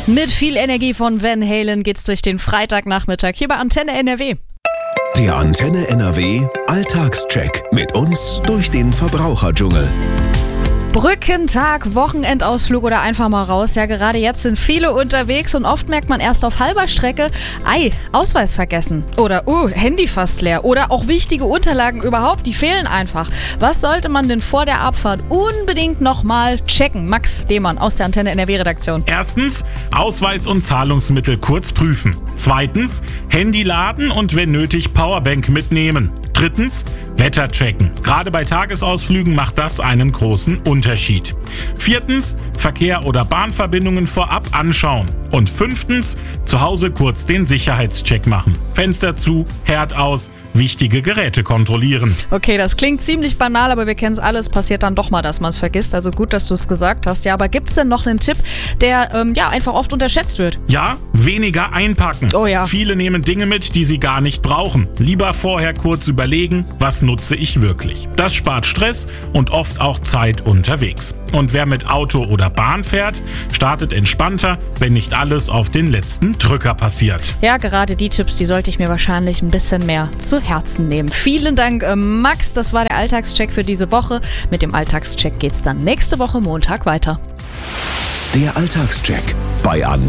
Mit viel Energie von Van Halen geht's durch den Freitagnachmittag hier bei Antenne NRW. Der Antenne NRW Alltagscheck mit uns durch den Verbraucherdschungel. Brückentag, Wochenendausflug oder einfach mal raus. Ja, gerade jetzt sind viele unterwegs und oft merkt man erst auf halber Strecke, Ausweis vergessen. Oder, Handy fast leer. Oder auch wichtige Unterlagen überhaupt, die fehlen einfach. Was sollte man denn vor der Abfahrt unbedingt nochmal checken? Max Lehmann aus der Antenne NRW-Redaktion. Erstens, Ausweis und Zahlungsmittel kurz prüfen. Zweitens, Handy laden und wenn nötig Powerbank mitnehmen. Drittens, Wetter checken. Gerade bei Tagesausflügen macht das einen großen Unterschied. Viertens, Verkehr oder Bahnverbindungen vorab anschauen. Und fünftens, zu Hause kurz den Sicherheitscheck machen. Fenster zu, Herd aus, wichtige Geräte kontrollieren. Okay, das klingt ziemlich banal, aber wir kennen es alle. Es passiert dann doch mal, dass man es vergisst. Also gut, dass du es gesagt hast. Ja, aber gibt es denn noch einen Tipp, der einfach oft unterschätzt wird? Ja, weniger einpacken. Oh ja. Viele nehmen Dinge mit, die sie gar nicht brauchen. Lieber vorher kurz überlegen, was nutze ich wirklich. Das spart Stress und oft auch Zeit unterwegs. Und wer mit Auto oder Bahn fährt, startet entspannter, wenn nicht alles auf den letzten Drücker passiert. Ja, gerade die Tipps, die sollte ich mir wahrscheinlich ein bisschen mehr zu Herzen nehmen. Vielen Dank, Max. Das war der Alltagscheck für diese Woche. Mit dem Alltagscheck geht's dann nächste Woche Montag weiter. Der Alltagscheck bei